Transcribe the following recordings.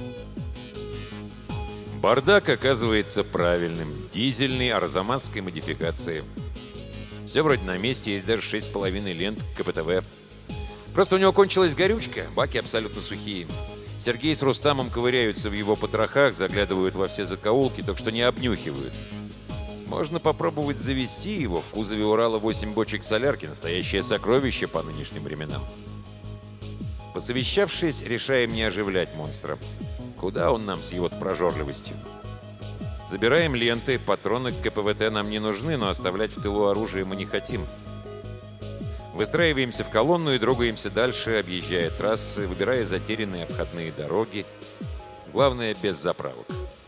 Бардак оказывается правильным. Дизельный, арзамасской модификации. Все вроде на месте, есть даже 6,5 лент КПТВ. Просто у него кончилась горючка, баки абсолютно сухие. Сергей с Рустамом ковыряются в его потрохах, заглядывают во все закоулки, только что не обнюхивают. Можно попробовать завести его. В кузове Урала 8 бочек солярки, настоящее сокровище по нынешним временам. Посовещавшись, решаем не оживлять монстра. Куда он нам с его прожорливостью? Забираем ленты, патроны к КПВТ нам не нужны, но оставлять в тылу оружие мы не хотим. Выстраиваемся в колонну и трогаемся дальше, объезжая трассы, выбирая затерянные обходные дороги. Главное, без заправок.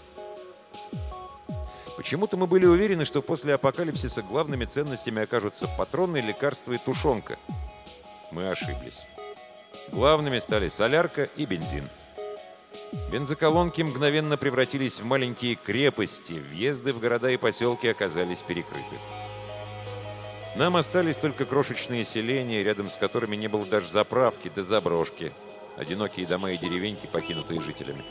Почему-то мы были уверены, что после апокалипсиса главными ценностями окажутся патроны, лекарства и тушенка. Мы ошиблись. Главными стали солярка и бензин. Бензоколонки мгновенно превратились в маленькие крепости, въезды в города и поселки оказались перекрыты. Нам остались только крошечные селения, рядом с которыми не было даже заправки до заброшки. Одинокие дома и деревеньки, покинутые жителями.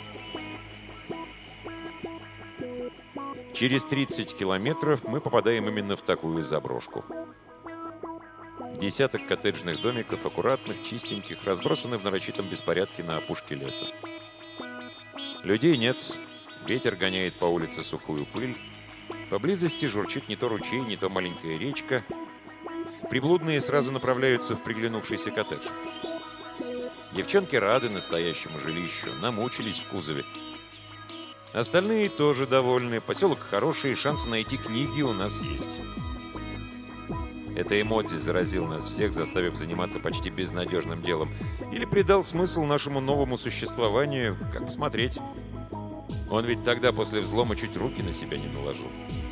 Через 30 километров мы попадаем именно в такую заброшку. Десяток коттеджных домиков, аккуратных, чистеньких, разбросаны в нарочитом беспорядке на опушке леса. Людей нет, ветер гоняет по улице сухую пыль. Поблизости журчит не то ручей, не то маленькая речка. Приблудные сразу направляются в приглянувшийся коттедж. Девчонки рады настоящему жилищу, намучились в кузове. Остальные тоже довольны. Поселок хороший, шансы найти книги у нас есть. Это Эмодзи заразил нас всех, заставив заниматься почти безнадежным делом. Или придал смысл нашему новому существованию, как посмотреть. Он ведь тогда после взлома чуть руки на себя не наложил.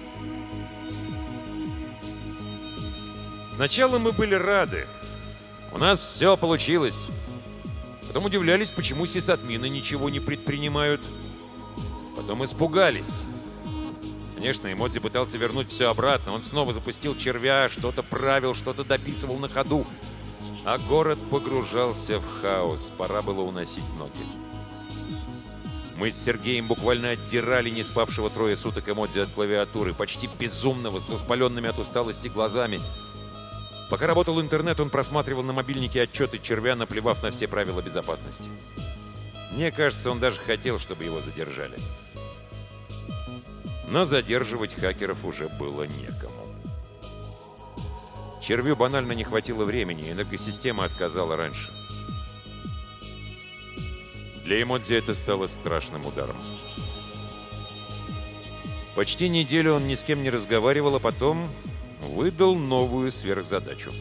Сначала мы были рады. У нас все получилось. Потом удивлялись, почему сисадмины ничего не предпринимают. Потом испугались. Конечно, Эмодзи пытался вернуть все обратно. Он снова запустил червя, что-то правил, что-то дописывал на ходу. А город погружался в хаос. Пора было уносить ноги. Мы с Сергеем буквально отдирали не спавшего трое суток Эмодзи от клавиатуры, почти безумного, с воспаленными от усталости глазами. Пока работал интернет, он просматривал на мобильнике отчеты червя, наплевав на все правила безопасности. Мне кажется, он даже хотел, чтобы его задержали. Но задерживать хакеров уже было некому. Червю банально не хватило времени, энергосистема отказала раньше. Для Эмодзи это стало страшным ударом. Почти неделю он ни с кем не разговаривал, а потом выдал новую сверхзадачу.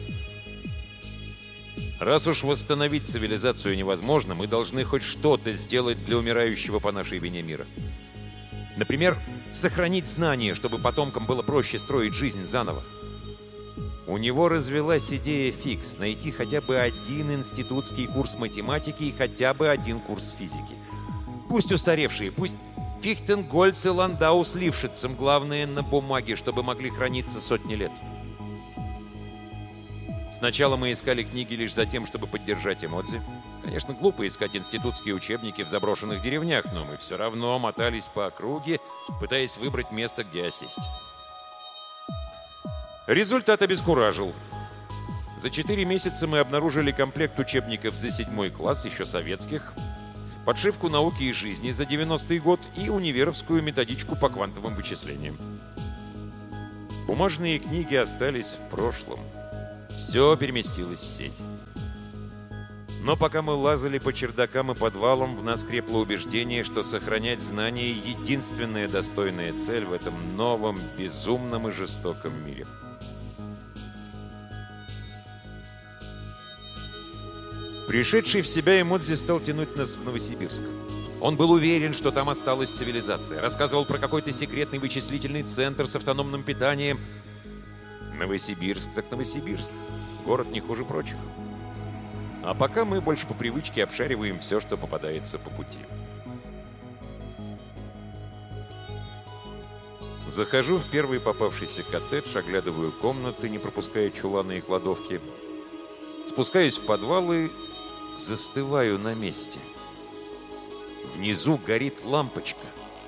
Раз уж восстановить цивилизацию невозможно, мы должны хоть что-то сделать для умирающего по нашей вине мира. Например, сохранить знания, чтобы потомкам было проще строить жизнь заново. У него развелась идея фикс — найти хотя бы один институтский курс математики и хотя бы один курс физики. Пусть устаревшие, пусть Фихтенгольц и Ландау с Лившицем, главное, на бумаге, чтобы могли храниться сотни лет. Сначала мы искали книги лишь за тем, чтобы поддержать Эмодзи. Конечно, глупо искать институтские учебники в заброшенных деревнях, но мы все равно мотались по округе, пытаясь выбрать место, где осесть. Результат обескуражил. За 4 месяца мы обнаружили комплект учебников за 7 класс, еще советских, подшивку науки и жизни за 90-й год и универовскую методичку по квантовым вычислениям. Бумажные книги остались в прошлом. Все переместилось в сеть. Но пока мы лазали по чердакам и подвалам, в нас крепло убеждение, что сохранять знания — единственная достойная цель в этом новом, безумном и жестоком мире. Пришедший в себя Эмодзи стал тянуть нас в Новосибирск. Он был уверен, что там осталась цивилизация. Рассказывал про какой-то секретный вычислительный центр с автономным питанием. Новосибирск так Новосибирск. Город не хуже прочих. А пока мы больше по привычке обшариваем все, что попадается по пути. Захожу в первый попавшийся коттедж, оглядываю комнаты, не пропуская чуланы и кладовки. Спускаюсь в подвал и застываю на месте. Внизу горит лампочка.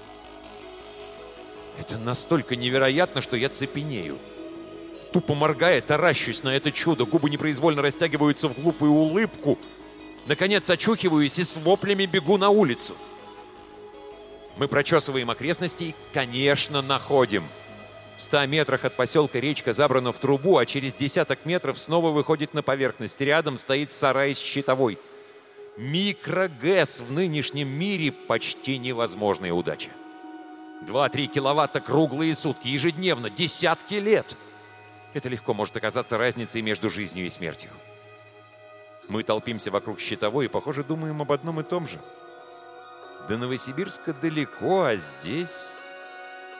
Это настолько невероятно, что я цепенею. Тупо моргая, таращусь на это чудо. Губы непроизвольно растягиваются в глупую улыбку. Наконец очухиваюсь и с воплями бегу на улицу. Мы прочесываем окрестности и, конечно, находим. В 100 метрах от поселка речка забрана в трубу, а через десяток метров снова выходит на поверхность. Рядом стоит сарай с щитовой. Микрогэс в нынешнем мире почти невозможная удача. 2-3 киловатта круглые сутки, ежедневно, десятки лет. Это легко может оказаться разницей между жизнью и смертью. Мы толпимся вокруг щитовой и, похоже, думаем об одном и том же. До Новосибирска далеко, а здесь...